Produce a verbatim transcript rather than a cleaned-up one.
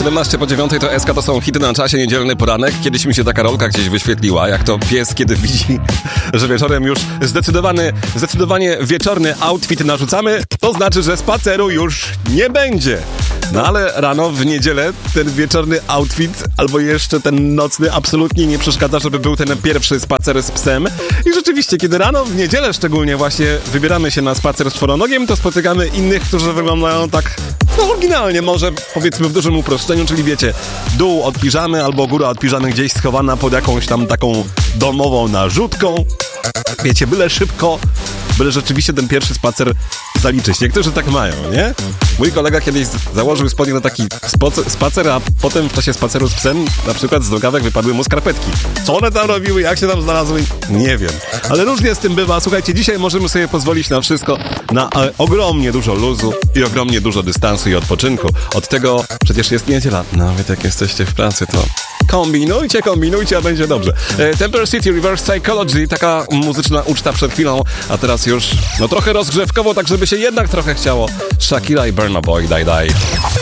siedemnaście po dziewiątej to S K, to są hity na czasie, niedzielny poranek. Kiedyś mi się taka rolka gdzieś wyświetliła, jak to pies, kiedy widzi, że wieczorem już zdecydowany, zdecydowanie wieczorny outfit narzucamy, to znaczy, że spaceru już nie będzie. No ale rano w niedzielę ten wieczorny outfit albo jeszcze ten nocny absolutnie nie przeszkadza, żeby był ten pierwszy spacer z psem. I rzeczywiście, kiedy rano w niedzielę szczególnie właśnie wybieramy się na spacer z czworonogiem, to spotykamy innych, którzy wyglądają tak no oryginalnie, może powiedzmy w dużym uproszczeniu, czyli wiecie, dół od piżamy albo góra od piżamy gdzieś schowana pod jakąś tam taką domową narzutką. Wiecie, byle szybko, byle rzeczywiście ten pierwszy spacer zaliczyć. Niektórzy tak mają, nie? Mój kolega kiedyś założył spodnie na taki spoce- spacer, a potem w czasie spaceru z psem na przykład z nogawek wypadły mu skarpetki. Co one tam robiły, jak się tam znalazły? Nie wiem. Ale różnie z tym bywa. Słuchajcie, dzisiaj możemy sobie pozwolić na wszystko, na e, ogromnie dużo luzu i ogromnie dużo dystansu i odpoczynku. Od tego przecież jest niedziela. Nawet jak jesteście w pracy, to kombinujcie, kombinujcie, a będzie dobrze. E, Temper City, Reverse Psychology, taka muzyczna uczta przed chwilą, a teraz już no trochę rozgrzewkowo, tak żeby się jednak trochę chciało. Shakira i Burna Boy, daj, daj.